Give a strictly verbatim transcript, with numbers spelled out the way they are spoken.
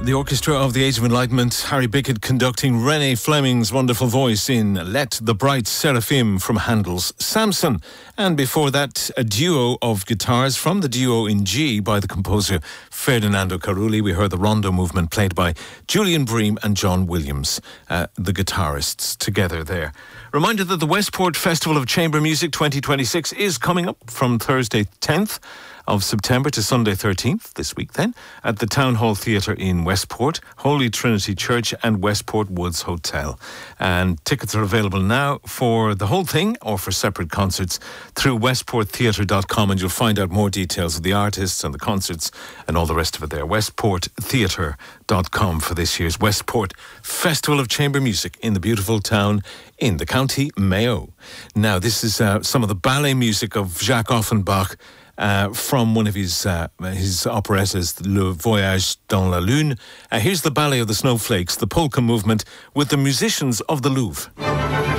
The Orchestra of the Age of Enlightenment, Harry Bickett conducting Renee Fleming's wonderful voice in Let the Bright Seraphim from Handel's Samson. And before that, a duo of guitars from the duo in G by the composer Ferdinando Carulli. We heard the rondo movement played by Julian Bream and John Williams, uh, the guitarists together there. Reminder that the Westport Festival of Chamber Music twenty twenty-six is coming up from Thursday tenth of September to Sunday thirteenth, this week then, at the Town Hall Theatre in Westport, Holy Trinity Church and Westport Woods Hotel. And tickets are available now for the whole thing or for separate concerts through westport theatre dot com, and you'll find out more details of the artists and the concerts and all the rest of it there. westport theatre dot com for this year's Westport Festival of Chamber Music in the beautiful town in the County Mayo. Now, this is uh, some of the ballet music of Jacques Offenbach, Uh, from one of his uh, his operettas, Le Voyage dans la Lune. Uh, here's the Ballet of the Snowflakes, the polka movement, with the musicians of the Louvre.